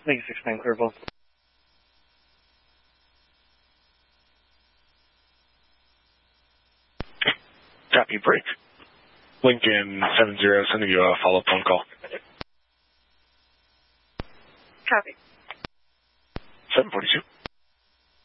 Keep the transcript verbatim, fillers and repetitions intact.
Lincoln six nine, clear both. Copy, break. Lincoln seven zero, sending you a follow-up phone call. Copy. seven forty-two.